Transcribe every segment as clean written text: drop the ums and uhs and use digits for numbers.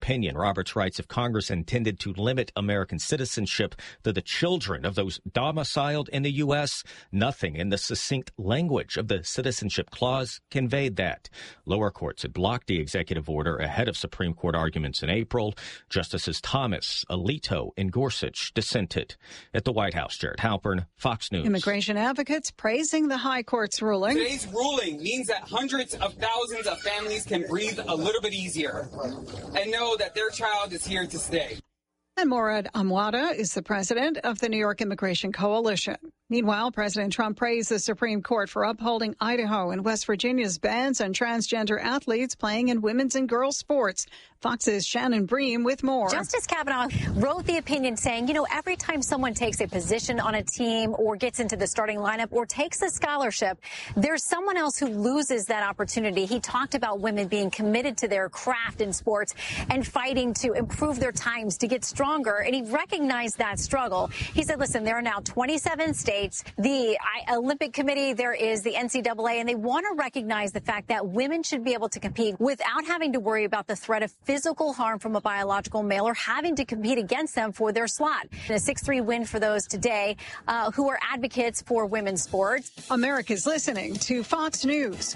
opinion. Roberts writes, if Congress intended to limit American citizenship to the children of those domiciled in the U.S., nothing in the succinct language of the Citizenship Clause conveyed that. Lower courts had blocked the executive order ahead of Supreme Court arguments in April. Justices Thomas, Alito, and Gorsuch dissented. At the White House, Jared Halpern, Fox News. Immigration advocates praising the high court's ruling. Today's ruling means that hundreds of thousands of families can breathe a little bit easier and know that their child is here to stay. And Morad Amwada is the president of the New York Immigration Coalition. Meanwhile, President Trump praised the Supreme Court for upholding Idaho and West Virginia's bans on transgender athletes playing in women's and girls' sports. Fox's Shannon Bream with more. Justice Kavanaugh wrote the opinion saying, every time someone takes a position on a team or gets into the starting lineup or takes a scholarship, there's someone else who loses that opportunity. He talked about women being committed to their craft in sports and fighting to improve their times to get stronger. And he recognized that struggle. He said, listen, there are now 27 states. The Olympic Committee, there is the NCAA, and they want to recognize the fact that women should be able to compete without having to worry about the threat of physical harm from a biological male or having to compete against them for their slot. And a 6-3 win for those today who are advocates for women's sports. America's listening to Fox News.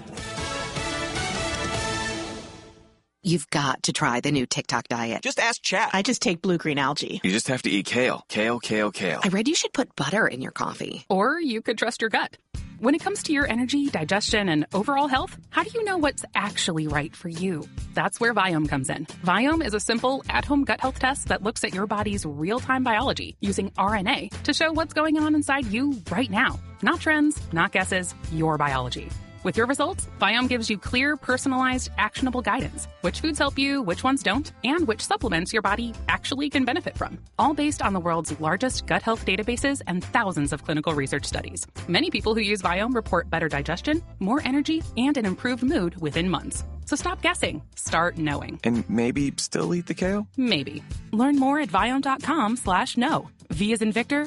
You've got to try the new TikTok diet. Just ask Chat. I just take blue-green algae. You just have to eat kale. Kale, kale, kale. I read you should put butter in your coffee. Or you could trust your gut. When it comes to your energy, digestion, and overall health, how do you know what's actually right for you? That's where Viome comes in. Viome is a simple, at-home gut health test that looks at your body's real-time biology using RNA to show what's going on inside you right now. Not trends, not guesses, your biology. With your results, Viome gives you clear, personalized, actionable guidance. Which foods help you, which ones don't, and which supplements your body actually can benefit from. All based on the world's largest gut health databases and thousands of clinical research studies. Many people who use Viome report better digestion, more energy, and an improved mood within months. So stop guessing. Start knowing. And maybe still eat the kale? Maybe. Learn more at Viome.com/know. V as in Victor,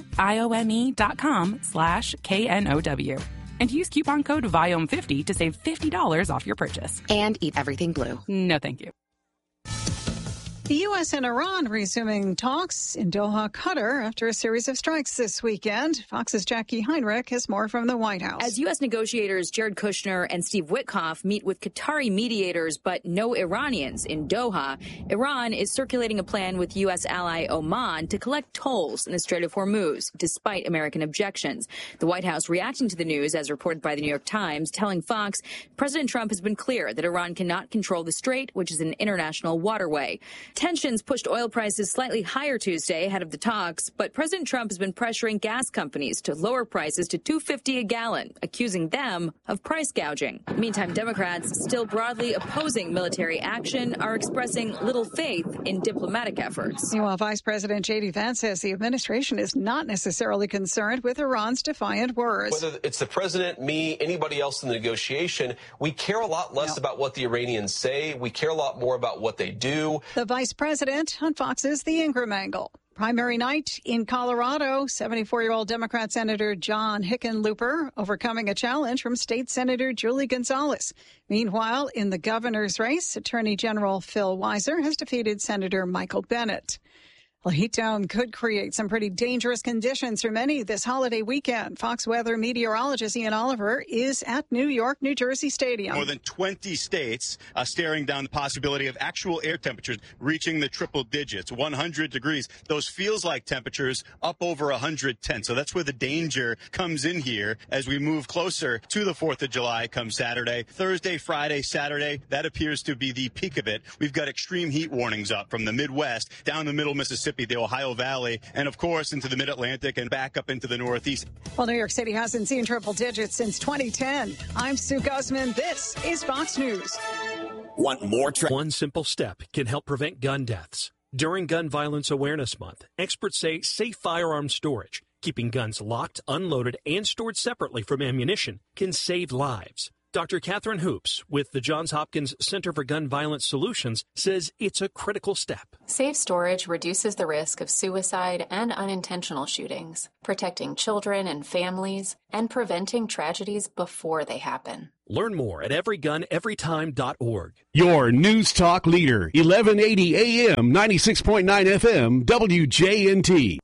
IOME.com/KNOW. And use coupon code VIOME50 to save $50 off your purchase. And eat everything blue. No, thank you. The U.S. and Iran resuming talks in Doha, Qatar, after a series of strikes this weekend. Fox's Jackie Heinrich has more from the White House. As U.S. negotiators Jared Kushner and Steve Witkoff meet with Qatari mediators but no Iranians in Doha, Iran is circulating a plan with U.S. ally Oman to collect tolls in the Strait of Hormuz, despite American objections. The White House reacting to the news, as reported by the New York Times, telling Fox President Trump has been clear that Iran cannot control the strait, which is an international waterway. Tensions pushed oil prices slightly higher Tuesday ahead of the talks, but President Trump has been pressuring gas companies to lower prices to $2.50 a gallon, accusing them of price gouging. Meantime, Democrats, still broadly opposing military action, are expressing little faith in diplomatic efforts. Meanwhile, Vice President J.D. Vance says the administration is not necessarily concerned with Iran's defiant words. Whether it's the president, me, anybody else in the negotiation, we care a lot less about what the Iranians say. We care a lot more about what they do. The Vice President on Fox's The Ingram Angle. Primary night in Colorado, 74-year-old Democrat Senator John Hickenlooper overcoming a challenge from State Senator Julie Gonzalez. Meanwhile, in the governor's race, Attorney General Phil Weiser has defeated Senator Michael Bennet. Well, heat dome could create some pretty dangerous conditions for many this holiday weekend. Fox weather meteorologist Ian Oliver is at New York, New Jersey Stadium. More than 20 states staring down the possibility of actual air temperatures reaching the triple digits, 100 degrees. Those feels like temperatures up over 110. So that's where the danger comes in here as we move closer to the 4th of July come Saturday. Thursday, Friday, Saturday, that appears to be the peak of it. We've got extreme heat warnings up from the Midwest down the middle Mississippi, the Ohio Valley, and of course into the mid-Atlantic and back up into the Northeast. Well, New York City hasn't seen triple digits since 2010. I'm Sue Guzman. This is Fox News. Want more? One simple step can help prevent gun deaths. During Gun Violence Awareness Month, experts say safe firearm storage, keeping guns locked, unloaded, and stored separately from ammunition, can save lives. Dr. Catherine Hoops with the Johns Hopkins Center for Gun Violence Solutions says it's a critical step. Safe storage reduces the risk of suicide and unintentional shootings, protecting children and families, and preventing tragedies before they happen. Learn more at everyguneverytime.org. Your news talk leader, 1180 AM, 96.9 FM, WJNT.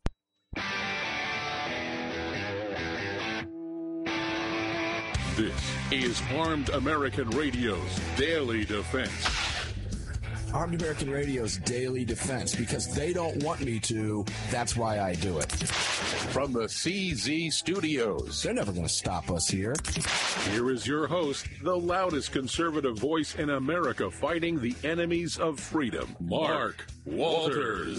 This is Armed American Radio's Daily Defense. Armed American Radio's Daily Defense, because they don't want me to, that's why I do it. From the CZ Studios. They're never going to stop us here. Here is your host, the loudest conservative voice in America fighting the enemies of freedom, Mark Walters.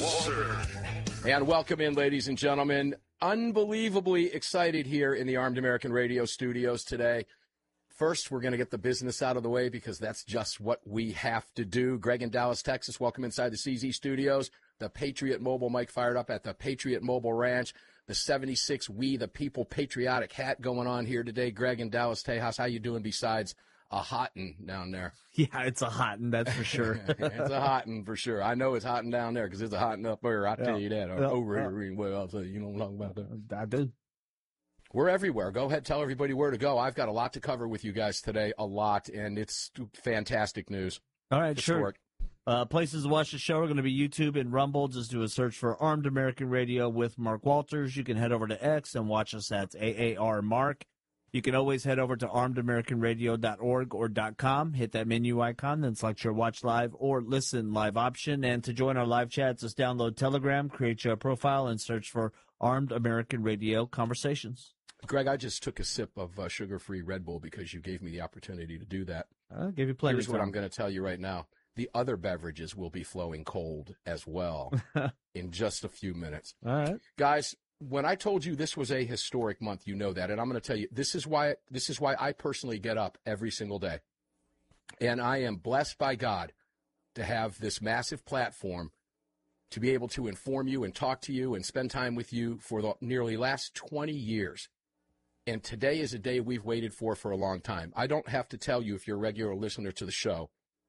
And welcome in, ladies and gentlemen. Unbelievably excited here in the Armed American Radio studios today. First, we're going to get the business out of the way because that's just what we have to do. Greg in Dallas, Texas, welcome inside the CZ studios. The Patriot Mobile mic fired up at the Patriot Mobile Ranch. The 76 We the People patriotic hat going on here today. Greg in Dallas, Tejas, how you doing besides a hottin' down there? Yeah, it's a hottin', that's for sure. It's a hottin' for sure. I know it's hottin' down there because it's a hottin' up there. I tell you that. Over here, well, I'll tell you, you know what I'm talking about that. I do. We're everywhere. Go ahead, tell everybody where to go. I've got a lot to cover with you guys today, a lot, and it's fantastic news. All right, Historic. Sure. Places to watch the show are going to be YouTube and Rumble. Just do a search for Armed American Radio with Mark Walters. You can head over to X and watch us at AAR Mark. You can always head over to armedamericanradio.org or .com. Hit that menu icon, then select your watch live or listen live option. And to join our live chats, just download Telegram, create your profile, and search for Armed American Radio Conversations. Greg, I just took a sip of sugar-free Red Bull because you gave me the opportunity to do that. I'll give you plenty Here's of what time. I'm going to tell you right now. The other beverages will be flowing cold as well in just a few minutes. All right. Guys, when I told you this was a historic month, you know that. And I'm going to tell you, this is why I personally get up every single day. And I am blessed by God to have this massive platform to be able to inform you and talk to you and spend time with you for the nearly last 20 years. And today is a day we've waited for a long time. I don't have to tell you, if you're a regular listener to the show,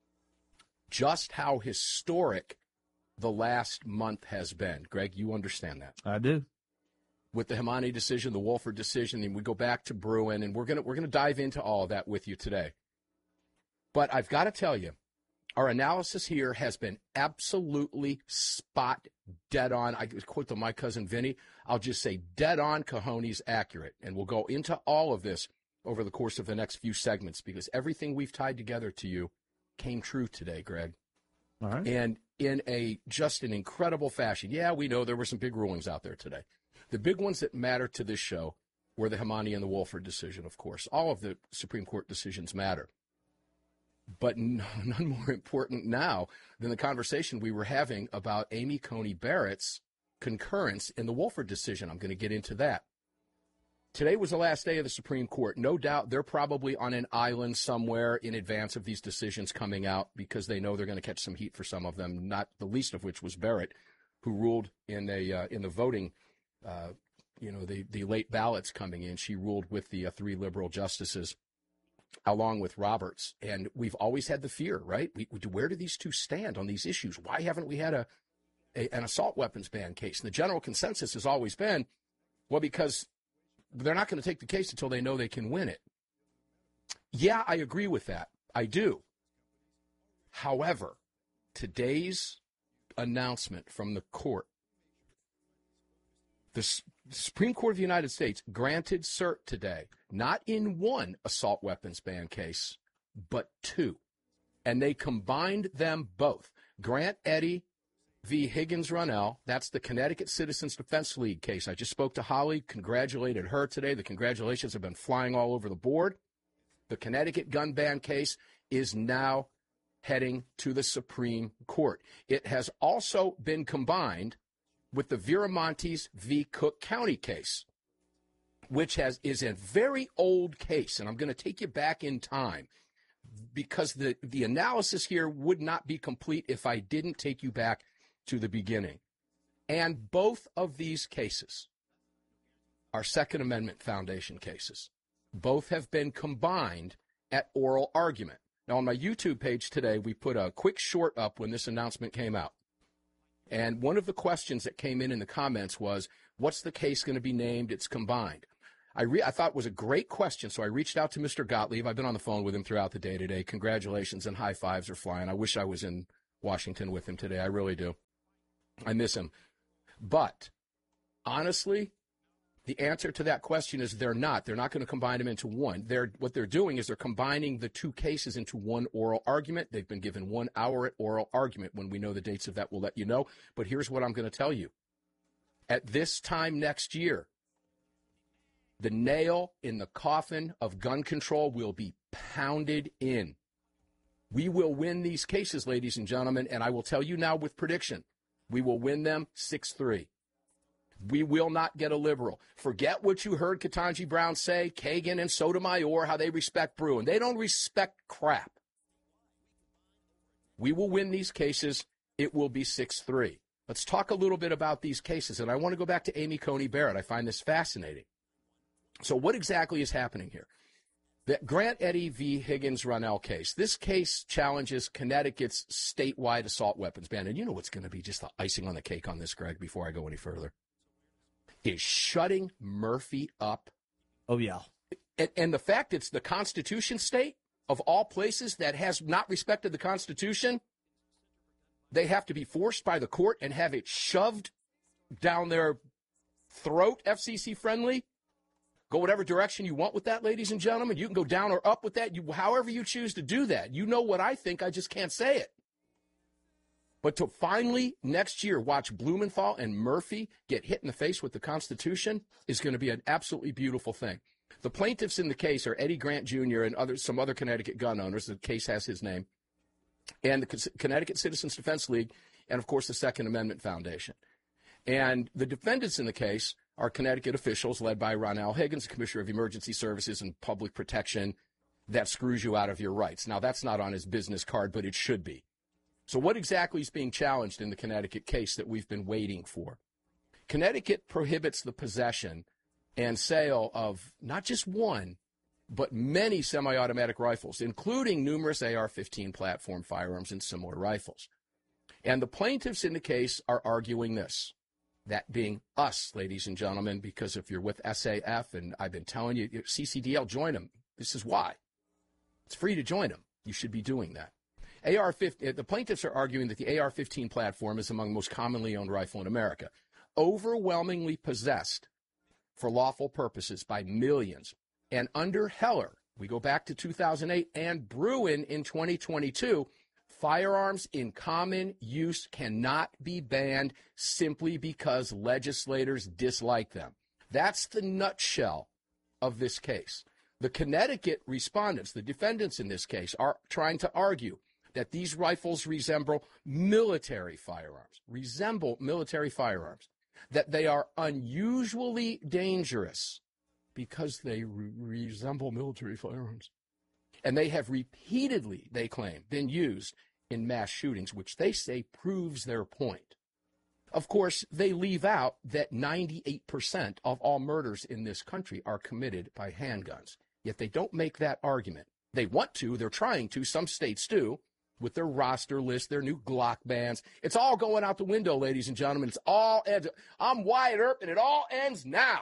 just how historic the last month has been. Greg, you understand that. I do. With the Himani decision, the Wolford decision, and we go back to Bruen, and we're gonna dive into all of that with you today. But I've got to tell you, our analysis here has been absolutely spot dead on. I quote to my cousin Vinny, I'll just say dead on cojones accurate. And we'll go into all of this over the course of the next few segments because everything we've tied together to you came true today, Greg. All right. And in just an incredible fashion. Yeah, we know there were some big rulings out there today. The big ones that matter to this show were the Himani and the Wolford decision, of course. All of the Supreme Court decisions matter. But none more important now than the conversation we were having about Amy Coney Barrett's concurrence in the Wolford decision. I'm going to get into that. Today was the last day of the Supreme Court. No doubt they're probably on an island somewhere in advance of these decisions coming out because they know they're going to catch some heat for some of them, not the least of which was Barrett, who ruled in the voting, the late ballots coming in. She ruled with the three liberal justices, along with Roberts. And we've always had the fear, right? Where do these two stand on these issues? Why haven't we had an assault weapons ban case? And the general consensus has always been, well, because they're not going to take the case until they know they can win it. Yeah, I agree with that. I do. However, today's announcement from the court, the Supreme Court of the United States granted cert today, not in one assault weapons ban case, but two. And they combined them both. Grant Eddy v. Higgins-Runnell, that's the Connecticut Citizens Defense League case. I just spoke to Holly, congratulated her today. The congratulations have been flying all over the board. The Connecticut gun ban case is now heading to the Supreme Court. It has also been combined with the Viramontes v. Cook County case, which is a very old case. And I'm going to take you back in time because the analysis here would not be complete if I didn't take you back to the beginning. And both of these cases are Second Amendment Foundation cases. Both have been combined at oral argument. Now, on my YouTube page today, we put a quick short up when this announcement came out. And one of the questions that came in the comments was, what's the case going to be named? It's combined. I thought it was a great question, so I reached out to Mr. Gottlieb. I've been on the phone with him throughout the day today. Congratulations and high fives are flying. I wish I was in Washington with him today. I really do. I miss him. But honestly, the answer to that question is they're not. They're not going to combine them into one. What they're doing is they're combining the two cases into one oral argument. They've been given 1 hour at oral argument. When we know the dates of that, we'll let you know. But here's what I'm going to tell you. At this time next year, the nail in the coffin of gun control will be pounded in. We will win these cases, ladies and gentlemen, and I will tell you now with prediction, we will win them 6-3. We will not get a liberal. Forget what you heard Ketanji Brown say, Kagan and Sotomayor, how they respect Bruen. They don't respect crap. We will win these cases. It will be 6-3. Let's talk a little bit about these cases, and I want to go back to Amy Coney Barrett. I find this fascinating. So what exactly is happening here? The Grant Eddy v. Higgins-Ronell case. This case challenges Connecticut's statewide assault weapons ban. And you know what's going to be just the icing on the cake on this, Greg, before I go any further? Is shutting Murphy up. Oh, yeah. And the fact it's the Constitution state, of all places, that has not respected the Constitution, they have to be forced by the court and have it shoved down their throat, FCC friendly. Go whatever direction you want with that, ladies and gentlemen. You can go down or up with that, however you choose to do that. You know what I think, I just can't say it. But to finally, next year, watch Blumenthal and Murphy get hit in the face with the Constitution is going to be an absolutely beautiful thing. The plaintiffs in the case are Eddie Grant Jr. and some other Connecticut gun owners. The case has his name. And the Connecticut Citizens Defense League, and, of course, the Second Amendment Foundation. And the defendants in the case are Connecticut officials led by Ronell Higgins, Commissioner of Emergency Services and Public Protection, that screws you out of your rights. Now, that's not on his business card, but it should be. So what exactly is being challenged in the Connecticut case that we've been waiting for? Connecticut prohibits the possession and sale of not just one, but many semi-automatic rifles, including numerous AR-15 platform firearms and similar rifles. And the plaintiffs in the case are arguing this, that being us, ladies and gentlemen, because if you're with SAF, and I've been telling you, CCDL, join them. This is why. It's free to join them. You should be doing that. The plaintiffs are arguing that the AR-15 platform is among the most commonly owned rifle in America, overwhelmingly possessed for lawful purposes by millions. And under Heller, we go back to 2008, and Bruen in 2022, firearms in common use cannot be banned simply because legislators dislike them. That's the nutshell of this case. The Connecticut respondents, the defendants in this case, are trying to argue that these rifles resemble military firearms, that they are unusually dangerous because they resemble military firearms. And they have repeatedly, they claim, been used in mass shootings, which they say proves their point. Of course, they leave out that 98% of all murders in this country are committed by handguns. Yet they don't make that argument. They want to, they're trying to, some states do, with their roster list, their new Glock bans. It's all going out the window, ladies and gentlemen. It's all ends. I'm Wyatt Earp, and it all ends now.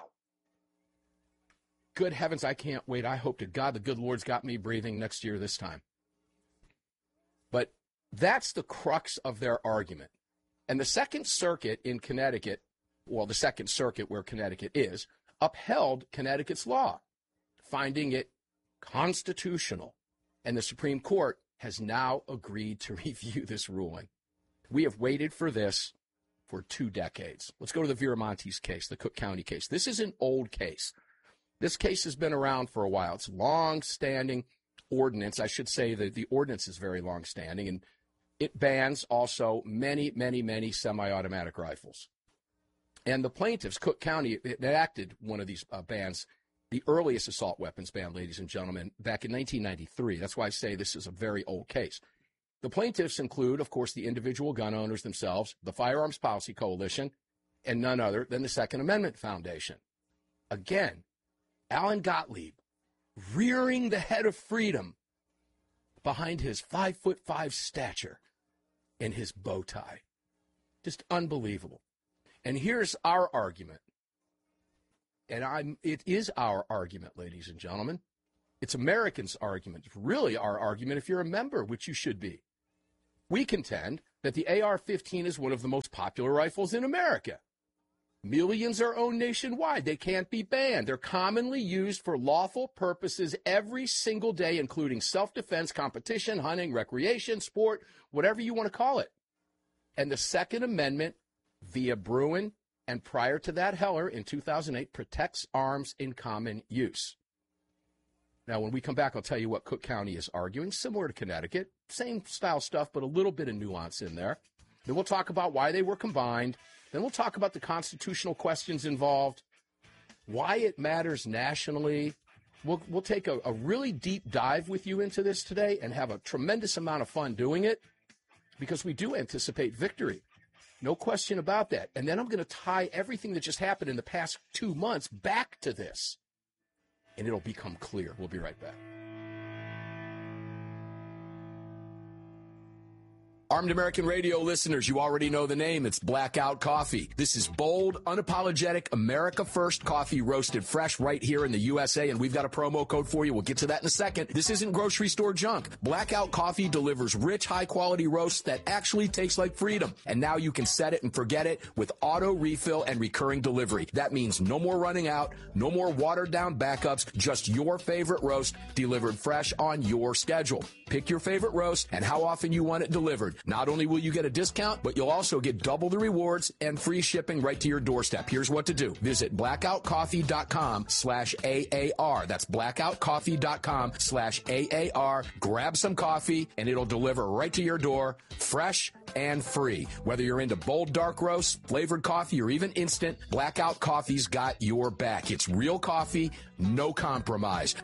Good heavens, I can't wait. I hope to God the good Lord's got me breathing next year this time. But that's the crux of their argument. And the Second Circuit in Connecticut, well, the Second Circuit where Connecticut is, upheld Connecticut's law, finding it constitutional. And the Supreme Court has now agreed to review this ruling. We have waited for this for 2 decades. Let's go to the Viramontes case, the Cook County case. This is an old case. This case has been around for a while. It's long-standing ordinance. I should say that the ordinance is very long-standing, and it bans also many, many, many semi-automatic rifles. And the plaintiffs, Cook County, enacted one of these bans, the earliest assault weapons ban, ladies and gentlemen, back in 1993. That's why I say this is a very old case. The plaintiffs include, of course, the individual gun owners themselves, the Firearms Policy Coalition, and none other than the Second Amendment Foundation. Again, Alan Gottlieb, rearing the head of freedom behind his 5'5" stature and his bow tie. Just unbelievable. And here's our argument. And it is our argument, ladies and gentlemen. It's Americans' argument. It's really our argument if you're a member, which you should be. We contend that the AR-15 is one of the most popular rifles in America. Millions are owned nationwide. They can't be banned. They're commonly used for lawful purposes every single day, including self-defense, competition, hunting, recreation, sport, whatever you want to call it. And the Second Amendment, via Bruin, and prior to that, Heller, in 2008, protects arms in common use. Now, when we come back, I'll tell you what Cook County is arguing, similar to Connecticut. Same style stuff, but a little bit of nuance in there. Then we'll talk about why they were combined. Then we'll talk about the constitutional questions involved, why it matters nationally. We'll take a really deep dive with you into this today and have a tremendous amount of fun doing it because we do anticipate victory. No question about that. And then I'm going to tie everything that just happened in the past 2 months back to this. And it'll become clear. We'll be right back. Armed American Radio listeners, you already know the name. It's Blackout Coffee. This is bold, unapologetic, America First coffee roasted fresh right here in the USA, and we've got a promo code for you. We'll get to that in a second. This isn't grocery store junk. Blackout Coffee delivers rich, high-quality roasts that actually taste like freedom. And now you can set it and forget it with auto refill and recurring delivery. That means no more running out, no more watered-down backups, just your favorite roast delivered fresh on your schedule. Pick your favorite roast and how often you want it delivered. Not only will you get a discount, but you'll also get double the rewards and free shipping right to your doorstep. Here's what to do. Visit blackoutcoffee.com/AAR. That's blackoutcoffee.com/AAR. Grab some coffee and it'll deliver right to your door, fresh and free. Whether you're into bold dark roast, flavored coffee, or even instant, Blackout Coffee's got your back. It's real coffee, no compromise.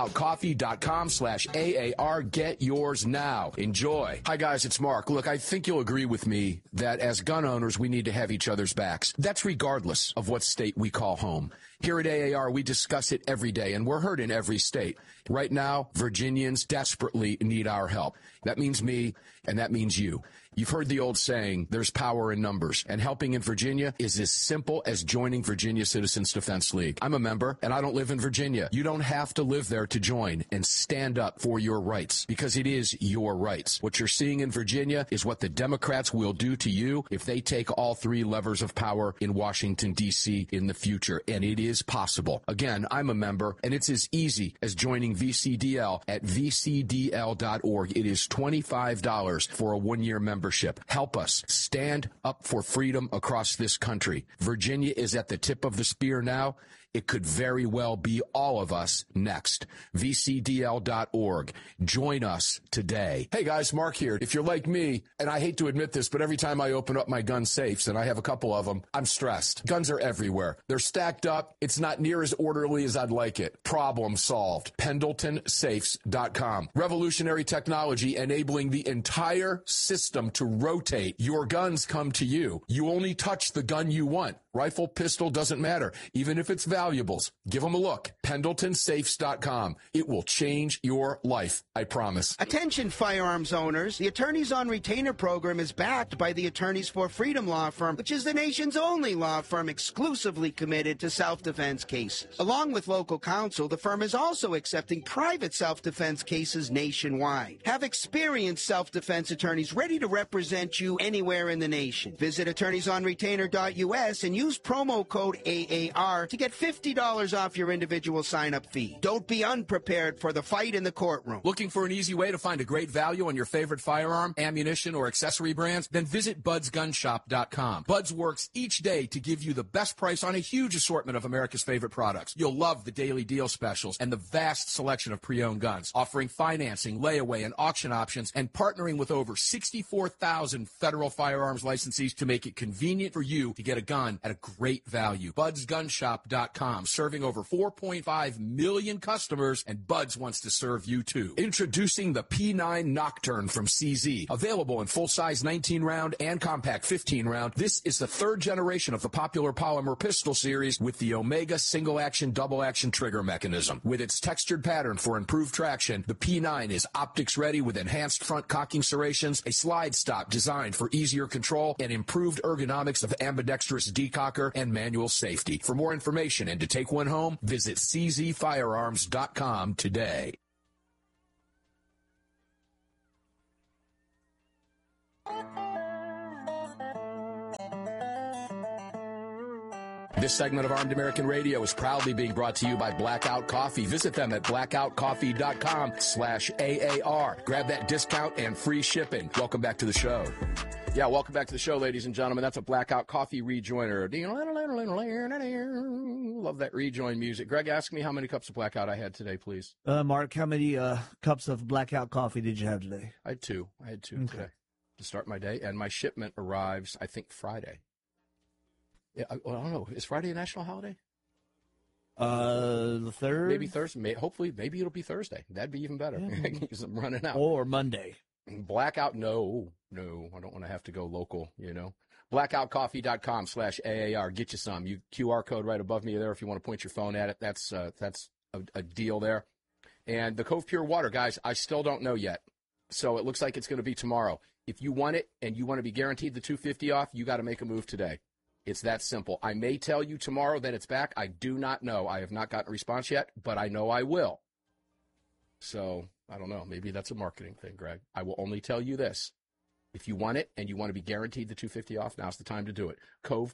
blackoutcoffee.com/AAR. Get yours now. Enjoy. Hi guys, it's Mark. Look, I think you'll agree with me that as gun owners, we need to have each other's backs. That's regardless of what state we call home. Here at AAR, we discuss it every day, and we're heard in every state. Right now, Virginians desperately need our help. That means me, and that means you. You've heard the old saying, there's power in numbers, and helping in Virginia is as simple as joining Virginia Citizens Defense League. I'm a member, and I don't live in Virginia. You don't have to live there to join and stand up for your rights, because it is your rights. What you're seeing in Virginia is what the Democrats will do to you if they take all three levers of power in Washington, D.C. in the future, and it is possible. Again, I'm a member, and it's as easy as joining VCDL at vcdl.org. It is $25 for a one-year membership. Help us stand up for freedom across this country. Virginia is at the tip of the spear now. It could very well be all of us next. VCDL.org. Join us today. Hey guys, Mark here. If you're like me, and I hate to admit this, but every time I open up my gun safes, and I have a couple of them, I'm stressed. Guns are everywhere. They're stacked up. It's not near as orderly as I'd like it. Problem solved. PendletonSafes.com. Revolutionary technology enabling the entire system to rotate. Your guns come to you. You only touch the gun you want. Rifle, pistol, doesn't matter. Even if it's valuables, give them a look. PendletonSafes.com. It will change your life, I promise. Attention firearms owners. The Attorneys on Retainer program is backed by the Attorneys for Freedom law firm, which is the nation's only law firm exclusively committed to self-defense cases. Along with local counsel, the firm is also accepting private self-defense cases nationwide. Have experienced self-defense attorneys ready to represent you anywhere in the nation. Visit attorneysonretainer.us and use promo code AAR to get $50 off your individual sign-up fee. Don't be unprepared for the fight in the courtroom. Looking for an easy way to find a great value on your favorite firearm, ammunition, or accessory brands? Then visit budsgunshop.com. Buds works each day to give you the best price on a huge assortment of America's favorite products. You'll love the daily deal specials and the vast selection of pre-owned guns, offering financing, layaway, and auction options, and partnering with over 64,000 federal firearms licensees to make it convenient for you to get a gun at a great value. budsgunshop.com. BudsUnited.com, serving over 4.5 million customers, and Buds wants to serve you too. Introducing the P9 Nocturne from CZ. Available in full-size 19-round and compact 15-round, this is the third generation of the popular polymer pistol series with the Omega single-action, double-action trigger mechanism. With its textured pattern for improved traction, the P9 is optics-ready with enhanced front cocking serrations, a slide stop designed for easier control, and improved ergonomics of ambidextrous decocker and manual safety. For more information and to take one home, visit czfirearms.com today. This segment of Armed American Radio is proudly being brought to you by Blackout Coffee. Visit them at blackoutcoffee.com/AAR. Grab that discount and free shipping. Welcome back to the show. Yeah, welcome back to the show, ladies and gentlemen. That's a Blackout Coffee rejoiner. Love that rejoin music. Greg, ask me how many cups of Blackout I had today, please. Mark, how many cups of Blackout Coffee did you have today? I had two today to start my day, and my shipment arrives, I think, Friday. Yeah, I don't know. Is Friday a national holiday? The 3rd? Maybe Thursday. Hopefully, maybe it'll be Thursday. That'd be even better. Because I'm running out. Or Monday. Blackout, no. I don't want to have to go local, Blackoutcoffee.com/AAR. Get you some. You QR code right above me there if you want to point your phone at it. That's a deal there. And the Cove Pure Water, guys, I still don't know yet. So it looks like it's going to be tomorrow. If you want it and you want to be guaranteed the $250 off, you got to make a move today. It's that simple. I may tell you tomorrow that it's back. I do not know. I have not gotten a response yet, but I know I will. So, I don't know. Maybe that's a marketing thing, Greg. I will only tell you this. If you want it and you want to be guaranteed the $250 off, now's the time to do it.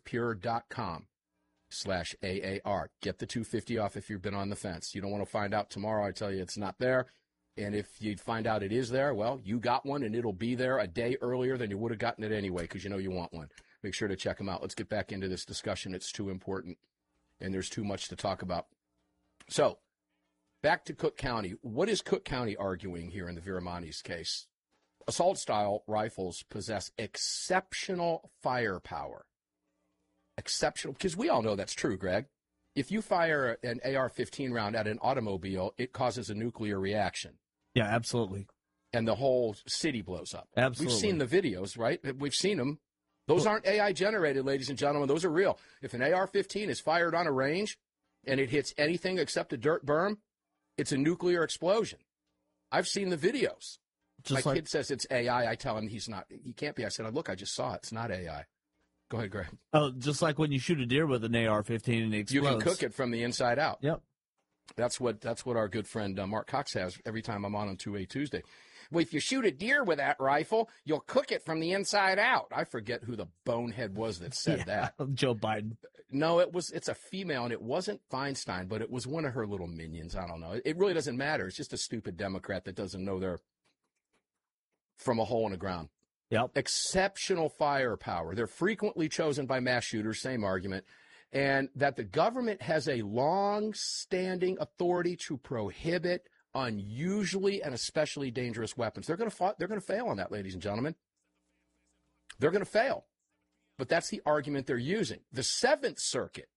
CovePure.com/AAR. Get the $250 off if you've been on the fence. You don't want to find out tomorrow, I tell you it's not there. And if you find out it is there, well, you got one and it'll be there a day earlier than you would have gotten it anyway because you know you want one. Make sure to check them out. Let's get back into this discussion. It's too important, and there's too much to talk about. So, back to Cook County. What is Cook County arguing here in the Viramontes case? Assault-style rifles possess exceptional firepower. Exceptional, because we all know that's true, Greg. If you fire an AR-15 round at an automobile, it causes a nuclear reaction. Yeah, absolutely. And the whole city blows up. Absolutely. We've seen the videos, right? We've seen them. Those aren't AI generated, ladies and gentlemen. Those are real. If an AR-15 is fired on a range and it hits anything except a dirt berm, it's a nuclear explosion. I've seen the videos. My kid says it's AI. I tell him he can't be. I said, look, I just saw it. It's not AI. Go ahead, Greg. Oh, just like when you shoot a deer with an AR-15 and it explodes. You can cook it from the inside out. Yep. That's what our good friend Mark Cox has every time I'm on 2A Tuesday. Well, if you shoot a deer with that rifle, you'll cook it from the inside out. I forget who the bonehead was that said that. Joe Biden. No, it's a female, and it wasn't Feinstein, but it was one of her little minions. I don't know. It really doesn't matter. It's just a stupid Democrat that doesn't know they're from a hole in the ground. Yep. Exceptional firepower. They're frequently chosen by mass shooters, same argument, and that the government has a long-standing authority to prohibit unusually and especially dangerous weapons. They're going to fail on that, ladies and gentlemen. They're going to fail. But that's the argument they're using. The Second Circuit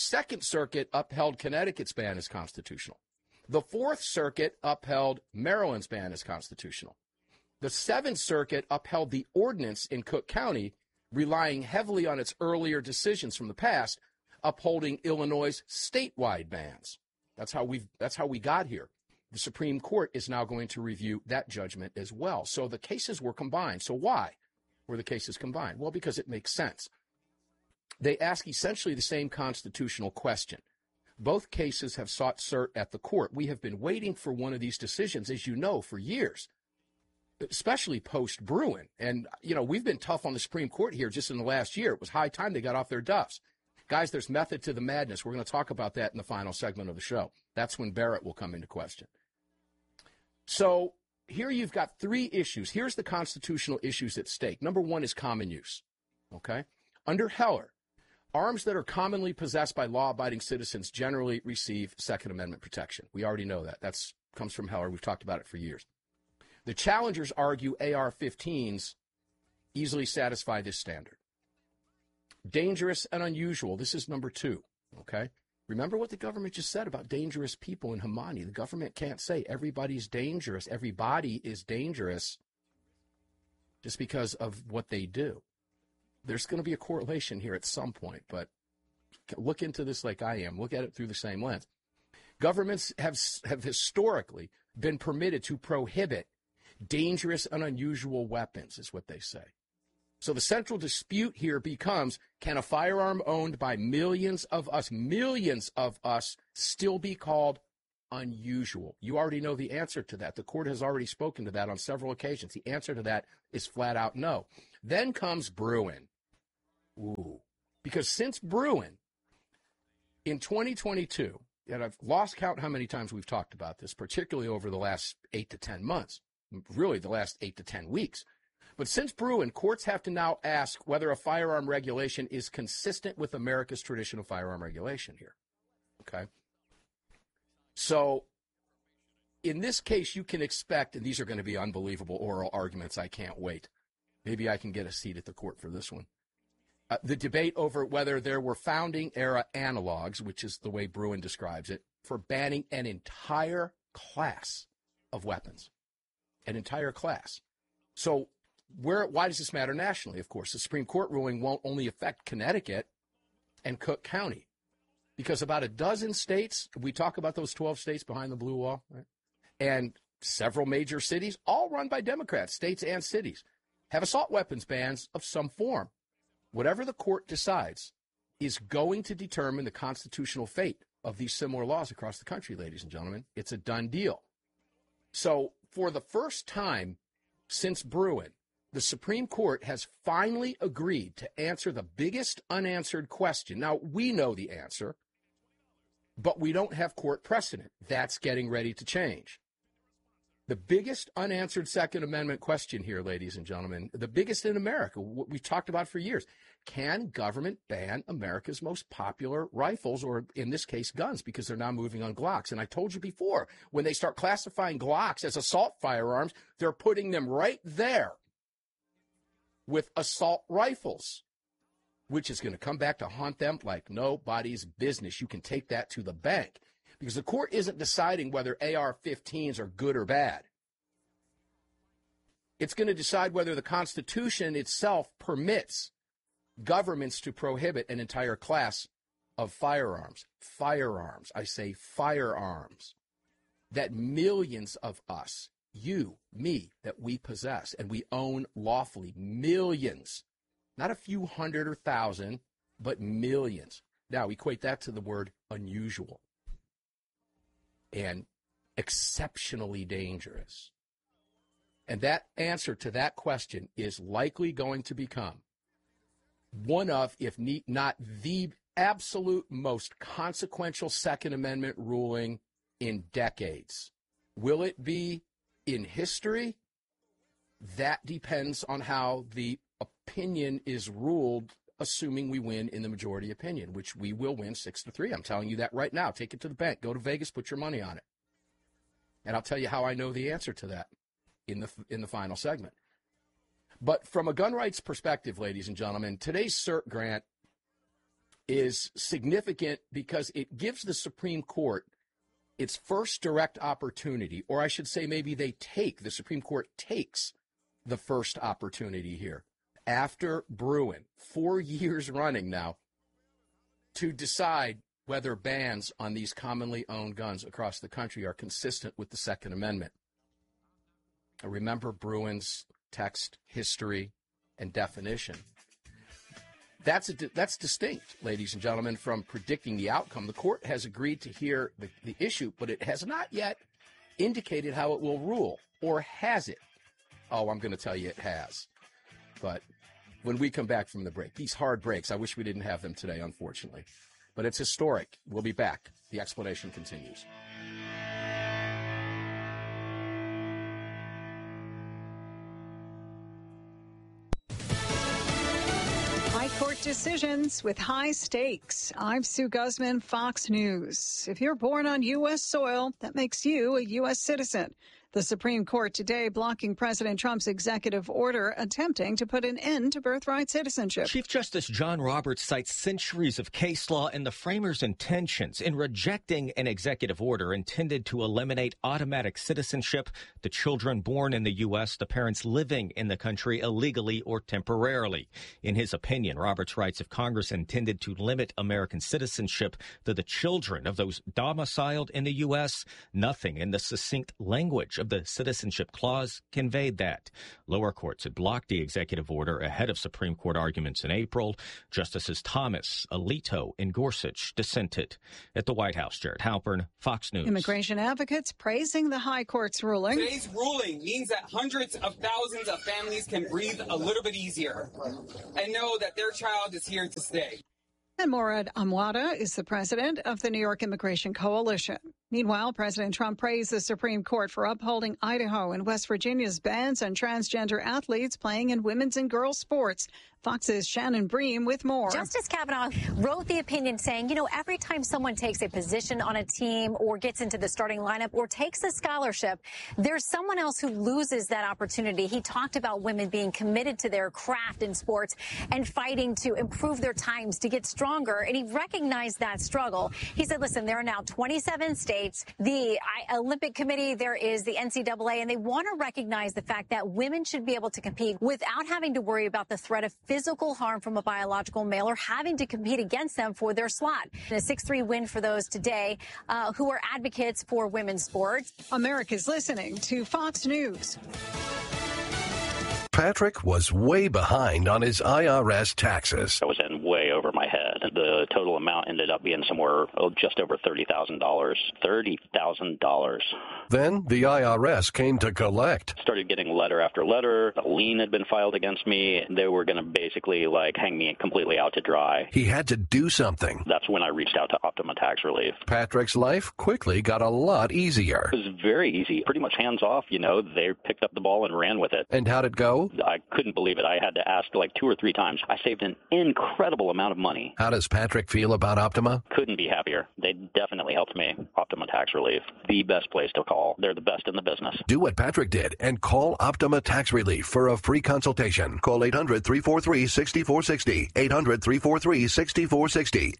upheld Connecticut's ban as constitutional. The Fourth Circuit upheld Maryland's ban as constitutional. The Seventh Circuit upheld the ordinance in Cook County, relying heavily on its earlier decisions from the past, upholding Illinois' statewide bans. That's how we got here. The Supreme Court is now going to review that judgment as well. So the cases were combined. So why were the cases combined? Well, because it makes sense. They ask essentially the same constitutional question. Both cases have sought cert at the court. We have been waiting for one of these decisions, as you know, for years, especially post-Bruen. And, we've been tough on the Supreme Court here just in the last year. It was high time they got off their duffs. Guys, there's method to the madness. We're going to talk about that in the final segment of the show. That's when Barrett will come into question. So here you've got three issues. Here's the constitutional issues at stake. Number one is common use. Okay? Under Heller, arms that are commonly possessed by law-abiding citizens generally receive Second Amendment protection. We already know that. That comes from Heller. We've talked about it for years. The challengers argue AR-15s easily satisfy this standard. Dangerous and unusual. This is number two. Okay? Remember what the government just said about dangerous people in Himani. The government can't say everybody's dangerous. Everybody is dangerous just because of what they do. There's going to be a correlation here at some point, but look into this like I am. Look at it through the same lens. Governments have historically been permitted to prohibit dangerous and unusual weapons, is what they say. So the central dispute here becomes, can a firearm owned by millions of us, still be called unusual? You already know the answer to that. The court has already spoken to that on several occasions. The answer to that is flat out no. Then comes Bruen. Ooh. Because since Bruen, in 2022, and I've lost count how many times we've talked about this, particularly over the last 8 to 10 months, really the last 8 to 10 weeks. But since Bruen, courts have to now ask whether a firearm regulation is consistent with America's traditional firearm regulation here. Okay? So in this case, you can expect, and these are going to be unbelievable oral arguments. I can't wait. Maybe I can get a seat at the court for this one. The debate over whether there were founding-era analogs, which is the way Bruen describes it, for banning an entire class of weapons. An entire class. So why does this matter nationally? Of course, the Supreme Court ruling won't only affect Connecticut and Cook County, because about a dozen states, we talk about those 12 states behind the blue wall, right? And several major cities, all run by Democrats, states and cities, have assault weapons bans of some form. Whatever the court decides is going to determine the constitutional fate of these similar laws across the country, ladies and gentlemen. It's a done deal. So for the first time since Bruen, the Supreme Court has finally agreed to answer the biggest unanswered question. Now, we know the answer, but we don't have court precedent. That's getting ready to change. The biggest unanswered Second Amendment question here, ladies and gentlemen, the biggest in America, what we've talked about for years. Can government ban America's most popular rifles, or in this case, guns, because they're now moving on Glocks? And I told you before, when they start classifying Glocks as assault firearms, they're putting them right there with assault rifles, which is going to come back to haunt them like nobody's business. You can take that to the bank, because the court isn't deciding whether AR-15s are good or bad. It's going to decide whether the Constitution itself permits governments to prohibit an entire class of firearms. Firearms, I say firearms, that millions of us, you, me, that we possess and we own lawfully. Millions. Not a few hundred or thousand, but millions. Now, equate that to the word unusual and exceptionally dangerous. And that answer to that question is likely going to become one of, if not the absolute most consequential Second Amendment ruling in decades. Will it be in history? That depends on how the opinion is ruled, assuming we win in the majority opinion, which we will win 6-3. I'm telling you that right now. Take it to the bank. Go to Vegas. Put your money on it. And I'll tell you how I know the answer to that in the final segment. But from a gun rights perspective, ladies and gentlemen, today's cert grant is significant because it gives the Supreme Court its first direct opportunity, or I should say maybe the Supreme Court takes the first opportunity here after Bruen, 4 years running now, to decide whether bans on these commonly owned guns across the country are consistent with the Second Amendment. Remember Bruen's text, history, and definition. That's distinct, ladies and gentlemen, from predicting the outcome. The court has agreed to hear the issue, but it has not yet indicated how it will rule. Or has it? Oh, I'm going to tell you it has. But when we come back from the break, these hard breaks, I wish we didn't have them today, unfortunately. But it's historic. We'll be back. The explanation continues. Court decisions with high stakes. I'm Sue Guzman, Fox News. If you're born on U.S. soil, that makes you a U.S. citizen. The Supreme Court today blocking President Trump's executive order attempting to put an end to birthright citizenship. Chief Justice John Roberts cites centuries of case law and the framers' intentions in rejecting an executive order intended to eliminate automatic citizenship to children born in the U.S., the parents living in the country illegally or temporarily. In his opinion, Roberts writes if Congress intended to limit American citizenship to the children of those domiciled in the U.S., nothing in the succinct language of the Citizenship Clause conveyed that. Lower courts had blocked the executive order ahead of Supreme Court arguments in April. Justices Thomas, Alito, and Gorsuch dissented. At the White House, Jared Halpern, Fox News. Immigration advocates praising the High Court's ruling. Today's ruling means that hundreds of thousands of families can breathe a little bit easier and know that their child is here to stay. And Morad Amwada is the president of the New York Immigration Coalition. Meanwhile, President Trump praised the Supreme Court for upholding Idaho and West Virginia's bans on transgender athletes playing in women's and girls' sports. Fox's Shannon Bream with more. Justice Kavanaugh wrote the opinion saying, every time someone takes a position on a team or gets into the starting lineup or takes a scholarship, there's someone else who loses that opportunity. He talked about women being committed to their craft in sports and fighting to improve their times to get stronger. And he recognized that struggle. He said, listen, there are now 27 states, the Olympic Committee, there is the NCAA, and they want to recognize the fact that women should be able to compete without having to worry about the threat of physical harm from a biological male or having to compete against them for their slot. A 6-3 win for those today who are advocates for women's sports. America's listening to Fox News. Patrick was way behind on his IRS taxes. I was in way over my head. The total amount ended up being somewhere just over $30,000. $30,000. Then the IRS came to collect. Started getting letter after letter. A lien had been filed against me. They were going to basically hang me completely out to dry. He had to do something. That's when I reached out to Optima Tax Relief. Patrick's life quickly got a lot easier. It was very easy. Pretty much hands off, They picked up the ball and ran with it. And how'd it go? I couldn't believe it. I had to ask 2 or 3 times. I saved an incredible amount of money. How does Patrick feel about Optima? Couldn't be happier. They definitely helped me. Optima Tax Relief, the best place to call. They're the best in the business. Do what Patrick did and call Optima Tax Relief for a free consultation. Call 800-343-6460. 800-343-6460.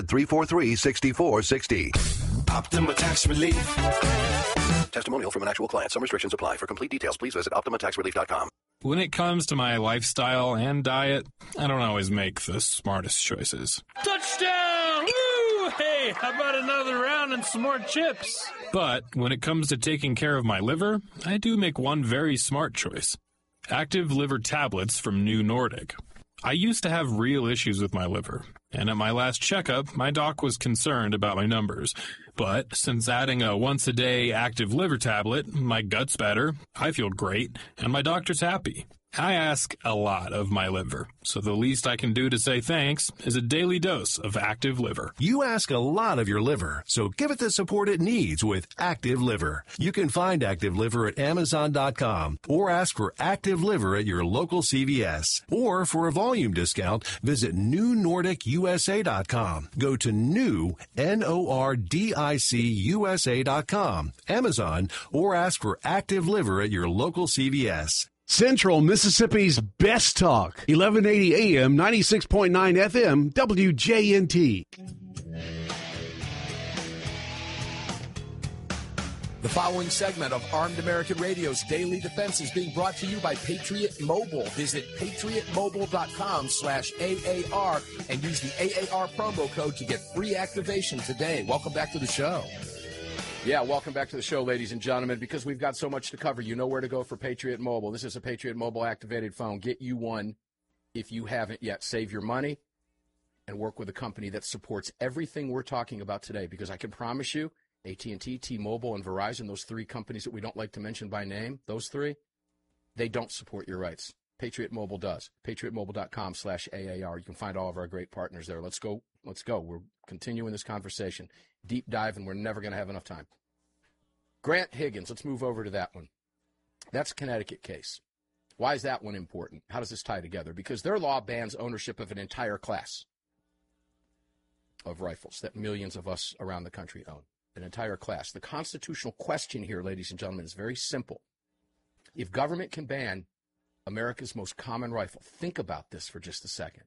800-343-6460. Optima Tax Relief. Testimonial from an actual client. Some restrictions apply. For complete details, please visit OptimaTaxRelief.com. When it comes to my lifestyle and diet, I don't always make the smartest choices. Touchdown! Woo! Hey, how about another round and some more chips? But when it comes to taking care of my liver, I do make one very smart choice. Active Liver Tablets from New Nordic. I used to have real issues with my liver, and at my last checkup, my doc was concerned about my numbers. But since adding a once-a-day Active Liver tablet, my gut's better, I feel great, and my doctor's happy. I ask a lot of my liver, so the least I can do to say thanks is a daily dose of Active Liver. You ask a lot of your liver, so give it the support it needs with Active Liver. You can find Active Liver at Amazon.com or ask for Active Liver at your local CVS. Or for a volume discount, visit NewNordicUSA.com. Go to new, NORDICUSA.com, Amazon, or ask for Active Liver at your local CVS. Central Mississippi's best talk, 1180 AM, 96.9 FM, WJNT. The following segment of Armed American Radio's Daily Defense is being brought to you by Patriot Mobile. Visit patriotmobile.com/AAR and use the AAR promo code to get free activation today. Welcome back to the show. Yeah, welcome back to the show, ladies and gentlemen. Because we've got so much to cover, you know where to go for Patriot Mobile. This is a Patriot Mobile activated phone. Get you one if you haven't yet. Save your money and work with a company that supports everything we're talking about today. Because I can promise you, AT&T, T-Mobile, and Verizon, those 3 companies that we don't like to mention by name, those 3, they don't support your rights. Patriot Mobile does. PatriotMobile.com/AAR. You can find all of our great partners there. Let's go. We're continuing this conversation. Deep dive, and we're never going to have enough time. Grant Higgins, let's move over to that one. That's a Connecticut case. Why is that one important? How does this tie together? Because their law bans ownership of an entire class of rifles that millions of us around the country own. an entire class. The constitutional question here, ladies and gentlemen, is very simple. If government can ban America's most common rifle, think about this for just a second.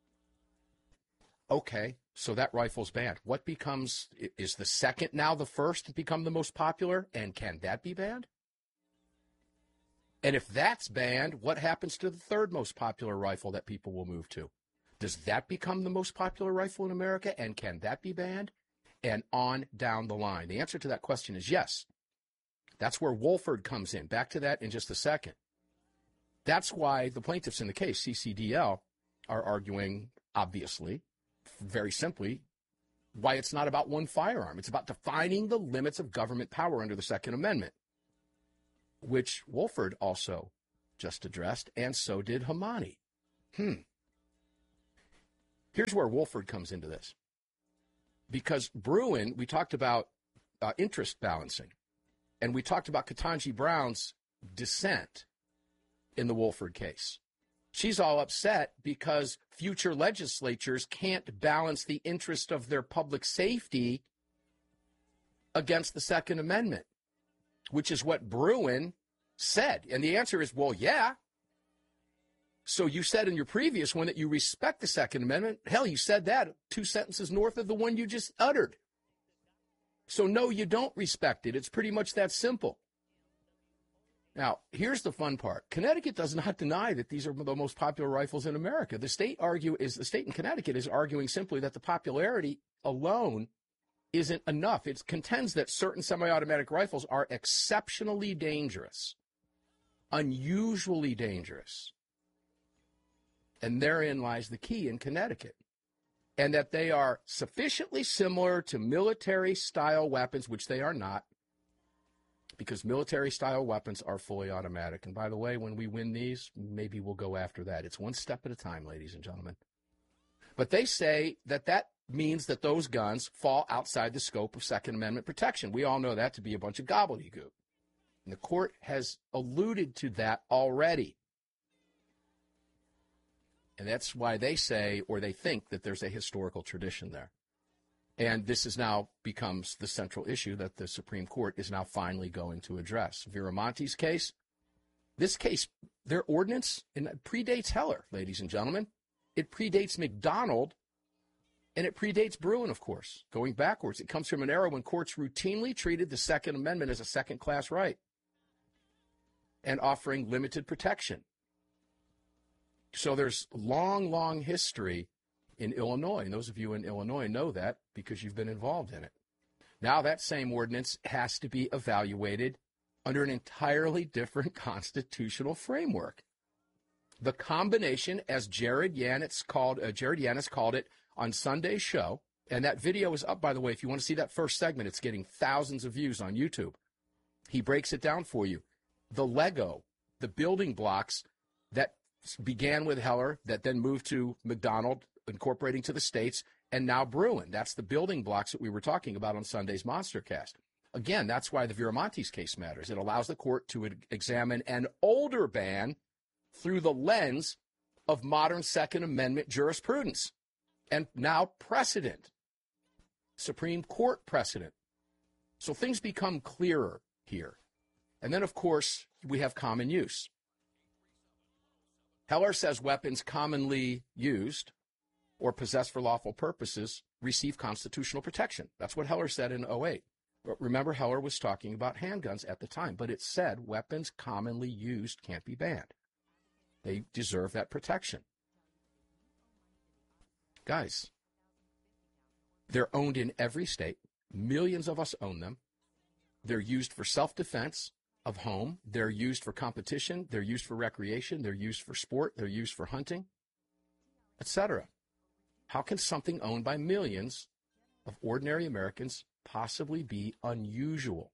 Okay, so that rifle's banned. What becomes, is the second now the first to become the most popular? And can that be banned? And if that's banned, what happens to the third most popular rifle that people will move to? Does that become the most popular rifle in America? And can that be banned? And on down the line. The answer to that question is yes. That's where Wohlford comes in. Back to that in just a second. That's why the plaintiffs in the case, CCDL, are arguing, obviously, very simply, why it's not about one firearm. It's about defining the limits of government power under the Second Amendment, which Wohlford also just addressed, and so did Hamani. Here's where Wohlford comes into this. Because Bruen, we talked about interest balancing, and we talked about Ketanji Brown's dissent in the Wohlford case. She's all upset because future legislatures can't balance the interest of their public safety against the Second Amendment, which is what Bruen said. And the answer is, well, yeah. So you said in your previous one that you respect the Second Amendment. Hell, you said that 2 sentences north of the one you just uttered. So no, you don't respect it. It's pretty much that simple. Now, here's the fun part. Connecticut does not deny that these are the most popular rifles in America. The state in Connecticut is arguing simply that the popularity alone isn't enough. It contends that certain semi-automatic rifles are exceptionally dangerous, unusually dangerous. And therein lies the key in Connecticut. And that they are sufficiently similar to military-style weapons, which they are not, because military-style weapons are fully automatic. And by the way, when we win these, maybe we'll go after that. It's one step at a time, ladies and gentlemen. But they say that that means that those guns fall outside the scope of Second Amendment protection. We all know that to be a bunch of gobbledygook. And the court has alluded to that already. And that's why they say, or they think, that there's a historical tradition there. And this is now becomes the central issue that the Supreme Court is now finally going to address. Viramonte's case, this case, their ordinance, and it predates Heller, ladies and gentlemen. It predates McDonald, and it predates Bruen, of course. Going backwards, it comes from an era when courts routinely treated the Second Amendment as a second-class right and offering limited protection. So there's long, long history in Illinois, and those of you in Illinois know that because you've been involved in it. Now that same ordinance has to be evaluated under an entirely different constitutional framework. The combination, as Jared Yanis called it on Sunday's show, and that video is up, by the way. If you want to see that first segment, it's getting thousands of views on YouTube. He breaks it down for you. The Lego, the building blocks that began with Heller, that then moved to McDonald, incorporating to the states, and now Bruen. That's the building blocks that we were talking about on Sunday's Monstercast. Again, that's why the Viramonte's case matters. It allows the court to examine an older ban through the lens of modern Second Amendment jurisprudence and now precedent, Supreme Court precedent. So things become clearer here. And then, of course, we have common use. Heller says weapons commonly used or possessed for lawful purposes receive constitutional protection. That's what Heller said in 2008. But remember, Heller was talking about handguns at the time, but it said weapons commonly used can't be banned. They deserve that protection. Guys, they're owned in every state. Millions of us own them. They're used for self-defense of home. They're used for competition. They're used for recreation. They're used for sport. They're used for hunting, etc. How can something owned by millions of ordinary Americans possibly be unusual?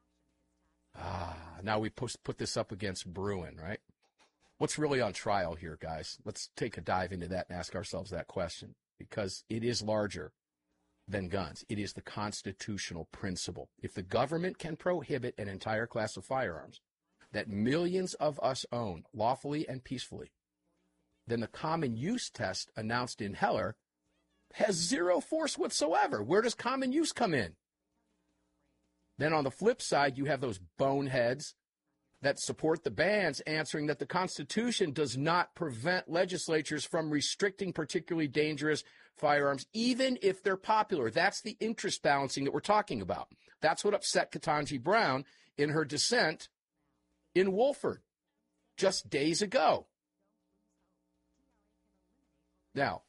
Now we put this up against Bruen, right? What's really on trial here, guys? Let's take a dive into that and ask ourselves that question, because it is larger than guns. It is the constitutional principle. If the government can prohibit an entire class of firearms that millions of us own lawfully and peacefully, then the common use test announced in Heller has zero force whatsoever. Where does common use come in? Then on the flip side, you have those boneheads that support the bans answering that the Constitution does not prevent legislatures from restricting particularly dangerous firearms, even if they're popular. That's the interest balancing that we're talking about. That's what upset Ketanji Brown in her dissent in Woolford just days ago. Now,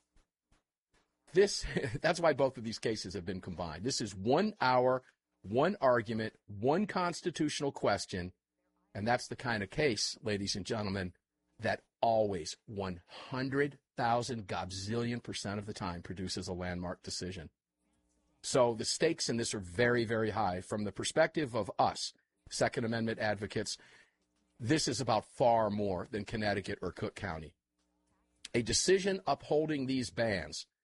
that's why both of these cases have been combined. This is 1 hour, one argument, one constitutional question. And that's the kind of case, ladies and gentlemen, that always 100,000 gazillion% of the time produces a landmark decision. So the stakes in this are very, very high. From the perspective of us, Second Amendment advocates, this is about far more than Connecticut or Cook County. A decision upholding these bans